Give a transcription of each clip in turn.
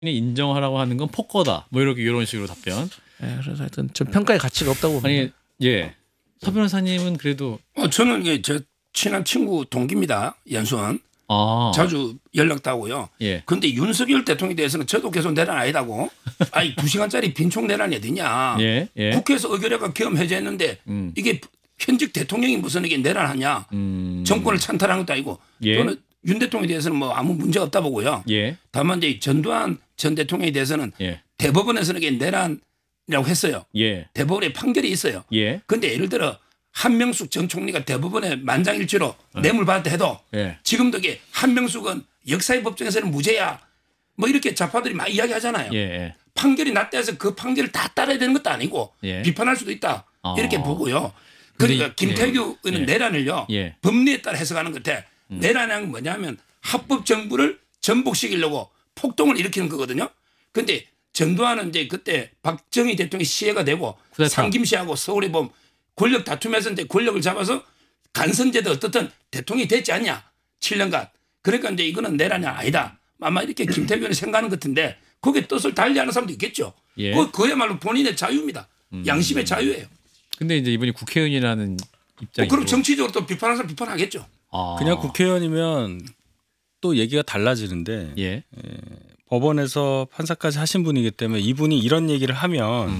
인정하라고 하는 건 폭거다. 뭐 이렇게 이런 식으로 답변. 네, 그래서 하여튼 좀 평가의 가치가 없다고 봅니다. 아니 예. 서 변호사님은 그래도 저는 이게 제 친한 친구 동기입니다. 연수원. 자주 연락도 하고요. 예. 그런데 윤석열 대통령에 대해서는 저도 계속 내란 아니다고. 아니 2시간짜리 빈총 내란이 어디냐. 예. 예. 국회에서 의결해가 계엄 해제했는데 이게 현직 대통령이 무슨 이게 내란하냐. 정권을 찬탈한 것도 아니고. 예. 저는 윤 대통령에 대해서는 뭐 아무 문제가 없다 보고요. 예. 다만 이제 전두환 전 대통령에 대해서는 예. 대법원에서는 이게 내란이라고 했어요. 예. 대법원에 판결이 있어요. 예. 그런데 예를 들어 한명숙 전 총리가 대법원에 만장일치로 뇌물 받았다 해도 예. 지금도 이게 한명숙은 역사의 법정에서는 무죄야. 뭐 이렇게 좌파들이 많이 이야기하잖아요. 예. 판결이 났다 해서 그 판결을 다 따라야 되는 것도 아니고 예. 비판할 수도 있다. 이렇게 보고요. 근데 그러니까 김태규 의원 내란을요. 예. 법리에 따라 해석하는 것 같아. 내란은 뭐냐면 합법 정부를 전복시키려고 폭동을 일으키는 거거든요. 그런데 전두환은 이제 그때 박정희 대통령이 시해가 되고 쿠데타. 상김씨하고 서울에 보면 권력 다툼에서 이제 권력을 잡아서 간선제도 어떻든 대통령이 됐지 않냐. 7년간. 그러니까 이제 이거는 내란이 아니다. 아마 이렇게 김태규 의원이 생각하는 것 같은데 거기에 뜻을 달리하는 사람도 있겠죠. 예. 그야말로 본인의 자유입니다. 양심의 자유예요. 근데 이제 이분이 국회의원이라는 입장이고. 그럼 정치적으로 또 비판하는 사람 비판하겠죠. 그냥 국회의원이면 또 얘기가 달라지는데 예. 법원에서 판사까지 하신 분이기 때문에 이분이 이런 얘기를 하면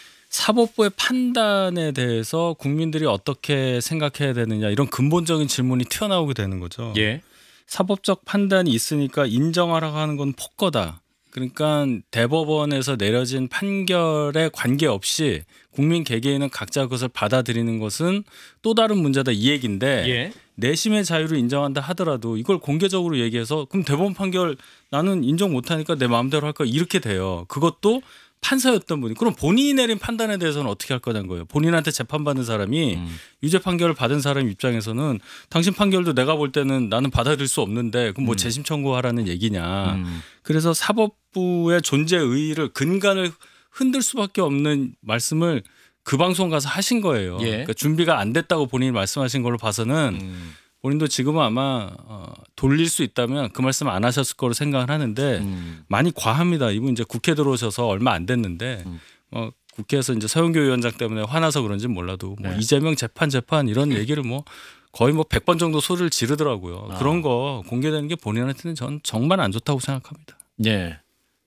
사법부의 판단에 대해서 국민들이 어떻게 생각해야 되느냐 이런 근본적인 질문이 튀어나오게 되는 거죠. 예. 사법적 판단이 있으니까 인정하라고 하는 건 폭거다. 그러니까 대법원에서 내려진 판결에 관계없이 국민 개개인은 각자 그것을 받아들이는 것은 또 다른 문제다 이 얘기인데 예. 내심의 자유를 인정한다 하더라도 이걸 공개적으로 얘기해서 그럼 대법원 판결 나는 인정 못하니까 내 마음대로 할 거야 이렇게 돼요. 그것도 판사였던 분이 그럼 본인이 내린 판단에 대해서는 어떻게 할 거냐는 거예요. 본인한테 재판받는 사람이 유죄 판결을 받은 사람 입장에서는 당신 판결도 내가 볼 때는 나는 받아들일 수 없는데 그럼 뭐 재심 청구하라는 얘기냐. 그래서 사법부의 존재 의의를 근간을 흔들 수밖에 없는 말씀을 그 방송 가서 하신 거예요. 예. 그러니까 준비가 안 됐다고 본인이 말씀하신 걸로 봐서는 본인도 지금은 아마 돌릴 수 있다면 그 말씀 안 하셨을 거로 생각을 하는데 많이 과합니다. 이분 이제 국회 들어오셔서 얼마 안 됐는데 국회에서 이제 서영교 위원장 때문에 화나서 그런지 몰라도 뭐 이재명 재판 이런 얘기를 뭐 거의 뭐 100번 정도 소리를 지르더라고요. 그런 거 공개되는 게 본인한테는 전 정말 안 좋다고 생각합니다. 예.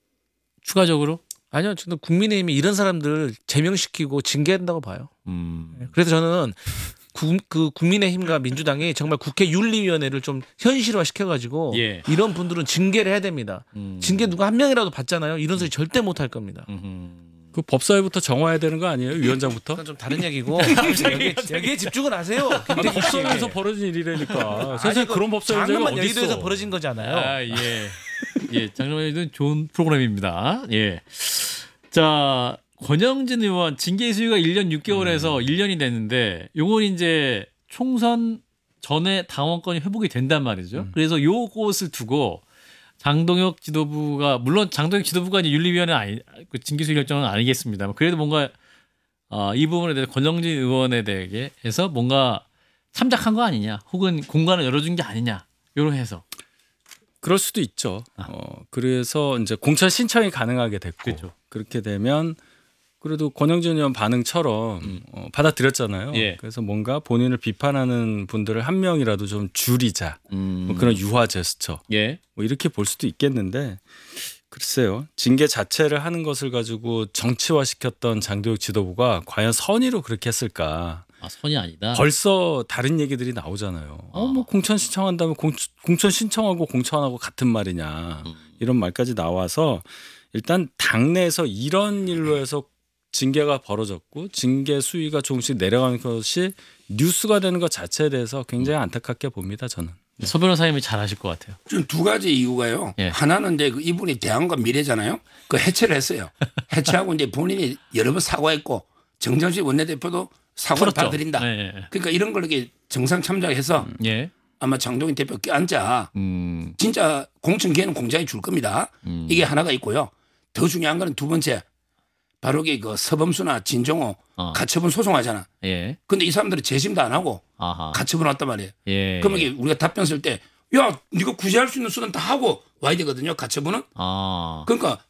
추가적으로 아니요, 저는 국민의힘이 이런 사람들 제명시키고 징계한다고 봐요. 그래서 저는 그 국민의힘과 민주당이 정말 국회 윤리위원회를 좀 현실화 시켜가지고 예. 이런 분들은 징계를 해야 됩니다. 징계 누가 한 명이라도 받잖아요. 이런 소리 절대 못 할 겁니다. 그 법사위부터 정화해야 되는 거 아니에요? 위원장부터? 그건 좀 다른 얘기고 여기에 집중을 하세요. 법사위에서 벌어진 일이라니까. 세상에 그런 법사위원장이 장관만 어디 여의도에서 있어? 벌어진 거잖아요. 아, 예. 예, 장관님은 좋은 프로그램입니다. 예. 자, 권영진 의원 징계 수위가 1년 6개월에서 1년이 됐는데 요건 이제 총선 전에 당원권이 회복이 된단 말이죠. 그래서 요것을 두고 장동혁 지도부가 물론 장동혁 지도부가 이제 윤리위원회 그 징계 수위 결정은 아니겠습니다만 그래도 뭔가 이 부분에 대해서 권영진 의원에 대해서 뭔가 참작한 거 아니냐 혹은 공간을 열어준 게 아니냐 요로 해서 그럴 수도 있죠. 그래서 이제 공천 신청이 가능하게 됐고 그렇죠. 그렇게 되면 그래도 권영진 의원 반응처럼 받아들였잖아요. 예. 그래서 뭔가 본인을 비판하는 분들을 한 명이라도 좀 줄이자. 뭐 그런 유화 제스처. 예. 뭐 이렇게 볼 수도 있겠는데 글쎄요. 징계 자체를 하는 것을 가지고 정치화시켰던 장도혁 지도부가 과연 선의로 그렇게 했을까. 아, 선이 아니다. 벌써 다른 얘기들이 나오잖아요. 뭐 공천 신청한다면 공천 신청하고 공천하고 같은 말이냐. 이런 말까지 나와서 일단 당내에서 이런 일로 해서 징계가 벌어졌고 징계 수위가 조금씩 내려가는 것이 뉴스가 되는 것 자체에 대해서 굉장히 안타깝게 봅니다. 저는. 서 변호사님이 잘 아실 것 같아요. 지금 두 가지 이유가요. 예. 하나는 이제 이분이 대안과 미래잖아요. 그 해체를 했어요. 해체하고 이제 본인이 여러 번 사과했고 정정식 원내대표도 사과를 풀었죠. 받아들인다. 예. 그러니까 이런 걸 이렇게 정상 참작해서 예. 아마 장동인 대표 껴앉자. 진짜 공천 기회는 공장에 줄 겁니다. 이게 하나가 있고요. 더 중요한 거는 두 번째. 바로 그 서범수나 진정호 가처분 소송하잖아. 예. 근데 이 사람들은 재심도 안 하고 아하. 가처분 왔단 말이에요. 예. 그러면 이게 우리가 답변 쓸 때 야 네가 구제할 수 있는 수단 다 하고 와야 되거든요. 가처분은. 아. 그러니까